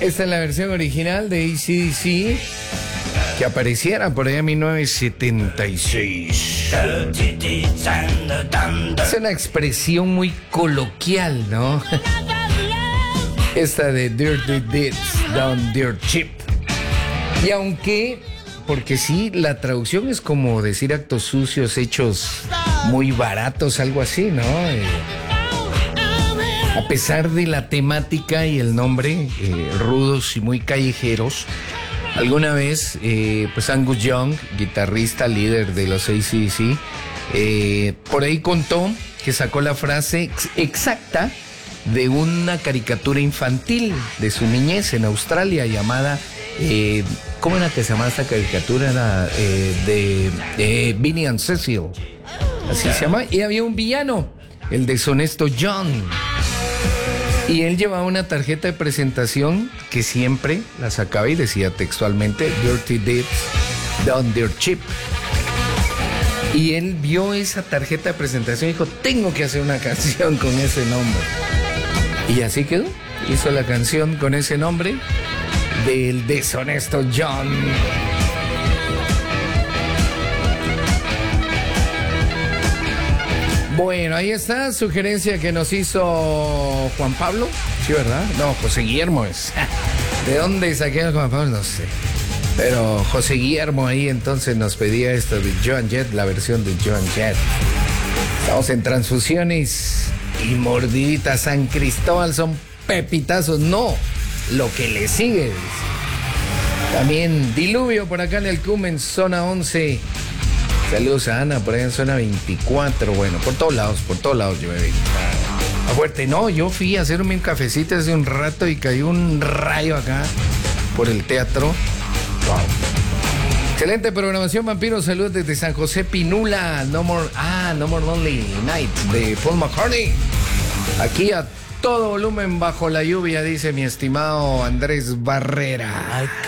Esta es la versión original de AC/DC que apareciera por allá en 1976. Es una expresión muy coloquial, ¿no? Esta de Dirty Deeds Down Dirt Cheap. Y aunque, porque sí, la traducción es como decir actos sucios hechos muy baratos, algo así, ¿no? A pesar de la temática y el nombre, rudos y muy callejeros, alguna vez, pues Angus Young, guitarrista líder de los AC/DC, por ahí contó que sacó la frase exacta de una caricatura infantil de su niñez en Australia llamada, ¿cómo era que se llamaba esta caricatura? Era de Vinny and Cecil, así se llama, y había un villano, el deshonesto John. Y él llevaba una tarjeta de presentación que siempre la sacaba y decía textualmente Dirty Deeds Down Dirt Cheap. Y él vio esa tarjeta de presentación y dijo, tengo que hacer una canción con ese nombre. Y así quedó. Hizo la canción con ese nombre del deshonesto John. Bueno, ahí está, sugerencia que nos hizo Juan Pablo. Sí, ¿verdad? No, José Guillermo es. ¿De dónde saqué a Juan Pablo? No sé. Pero José Guillermo ahí entonces nos pedía esto de Joan Jett, la versión de Joan Jett. Estamos en transfusiones y mordiditas. San Cristóbal son pepitazos. No, lo que le sigue. También diluvio por acá en el CUM en zona 11. Saludos a Ana, por ahí en zona 24. Bueno, por todos lados llueve. A fuerte, no, yo fui a hacerme un cafecito hace un rato y cayó un rayo acá por el teatro. Wow. Excelente programación, Vampiro. Saludos desde San José Pinula. No More Lonely Night de Paul McCartney. Aquí a todo volumen bajo la lluvia, dice mi estimado Andrés Barrera.